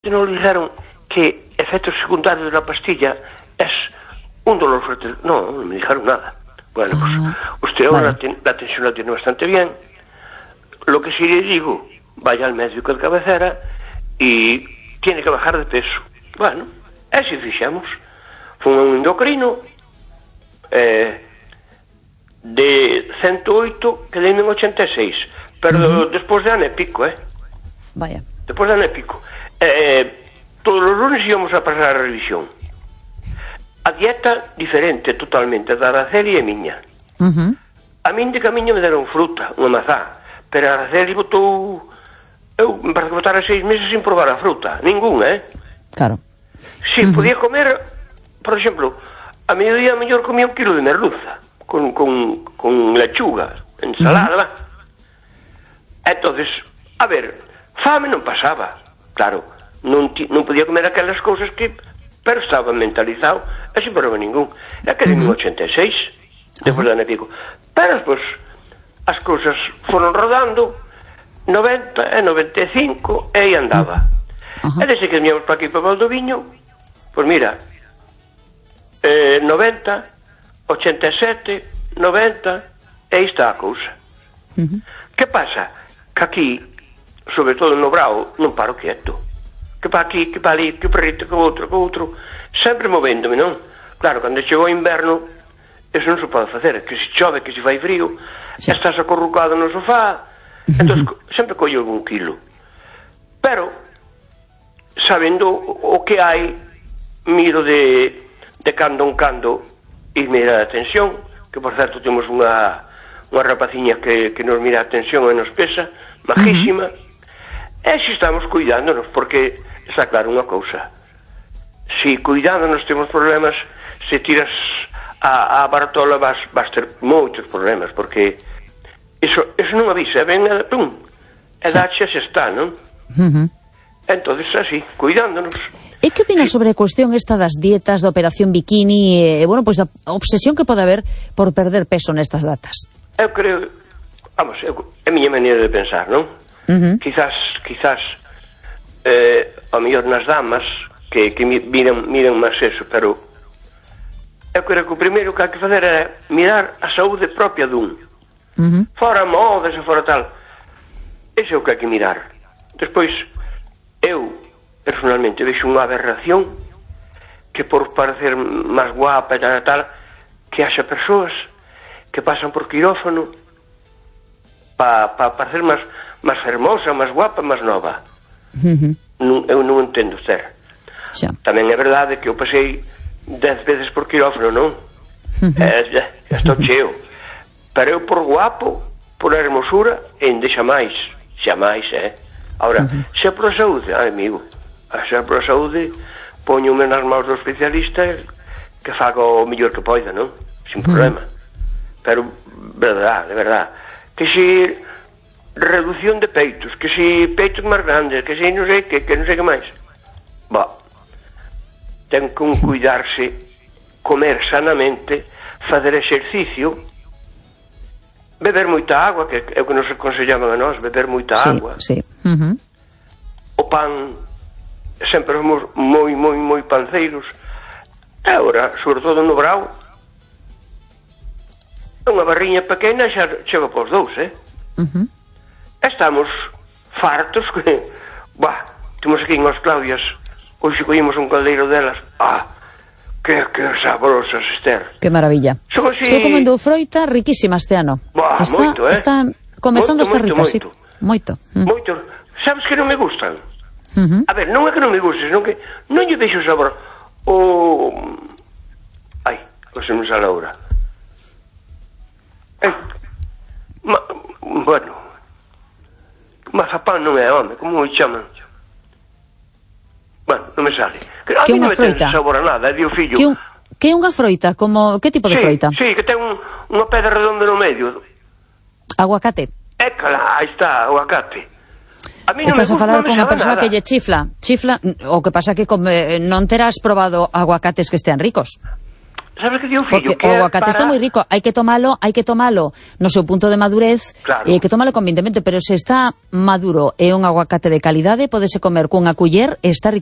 nos dijeron que efectos secundarios de la pastilla es un dolor fuerte. No, no me dijeron nada. Bueno, pues usted ahora la tensión la tiene bastante bien. Lo que sí le digo, vaya al médico de cabecera y tiene que bajar de peso. Bueno, así fixemos. Fue un endocrino de 108 que dei en 86, pero despois de ano e pico, Vaya. Despois de ano e pico. Todos os lunes íbamos a pasar a revisión. A dieta diferente totalmente da Araceli e miña. A min de camiño me deron fruta, unha mazá, pero a Araceli botou, eu me parece que botara 6 meses sin probar a fruta, ningún, Claro. Si podía comer, por exemplo, a mediodía mellor comía 1 kilo de merluza con lechuga, ensalada. Entonces, a ver, fame non pasaba, claro, non podía comer aquelas cousas que, pero estaba mentalizado e sin problema ningún. E que en 86 despois de ano e pico, pero despois as cousas foron rodando 90 e 95 e aí andaba. E desde que viñamos para aquí para Valdoviño, pois mira, 90, 87, 90, e aí está a cousa. Que pasa? Que aquí, sobre todo no Brao, non paro quieto. Que para aquí, que para ali, que para rito, que outro, sempre movéndome, non? Claro, cando chegou o inverno, eso non se pode facer, que se chove, que se fai frío, estás acorrucado no sofá, entón sempre collo algún kilo. Pero, sabendo o que hai, miro de cando en cando irme a atención, que por certo temos unha rapaciña que nos mira a atención e nos pesa, majísima, e si estamos cuidándonos, porque está claro unha cousa, si cuidándonos temos problemas, se tiras a baratola vas ter moitos problemas, porque eso non avisa, ven, pum, e daxe se está, non? Entonces así, cuidándonos. E que opinas sobre a cuestión esta das dietas, da operación bikini, bueno, pois a obsesión que pode haber por perder peso nestas datas? Eu creo, vamos, é a miña maneira de pensar, non? Quizás ao mellor nas damas que miran máis eso, pero eu creo que o primeiro que hai que fazer é mirar a saúde propia dun. Fora modas e fora tal, ese é o que hai que mirar. Despois, eu personalmente vexo unha aberración que por parecer máis guapa e tal, que haxa persoas que pasan por quirófano para parecer máis fermosa, máis guapa, máis nova. Eu non entendo ser. Tamén é verdade que eu pasei 10 veces por quirófano, non? Estou cheo. Pero eu por guapo, por hermosura, en de xamais, Ahora, se é por a saúde, amigo, se é por a saúde, poñome nas mãos do especialista que faga o mellor que poida, non? Sin problema. Pero, de verdade, que se reducción de peitos, que se peitos máis grandes, que se non sei que non sei que máis. Ten que cuidarse, comer sanamente, fazer exercicio, beber moita agua, que é o que nos aconsellaban a nós, beber moita agua. O pan, sempre somos moi panceiros. E agora, sobre todo no Brao, unha barriña pequena xa chega para os 2, Estamos fartos que, temos aquí unhas Claudias, hoxe collemos un caldeiro delas, que saborosas, Esther. Que maravilla. Estou comendo froita riquísima este ano. Moito, está comezando a estar rica, sí. Moito. Sabes que non me gustan? A ver, non é que non me guste, senón que non lle vexo sabor. Se me sale ahora. Bueno, mazapán non é, home, como me chaman? Bueno, non me sale. A mí non me ten sabor a nada, di o fillo. Que é unha froita? Que tipo de froita? Sí, que ten unha pedra redonda no medio. Aguacate. Écala, aí está, aguacate. Estás a falar con unha persoa que lle chifla. O que pasa que non terás probado aguacates que estean ricos. sabes que dio fillo? Porque o aguacate está moi rico, hai que tomalo no seu punto de madurez, claro. E hai que tomalo convintemente, pero se está maduro e un aguacate de calidade, podese comer cunha culler e está